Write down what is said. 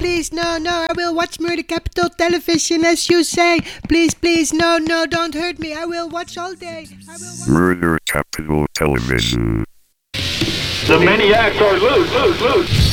please, no, I will watch Murder Capital Television as you say. Please, no, don't hurt me. I will watch all day. Murder Capital Television. The maniacs are loose.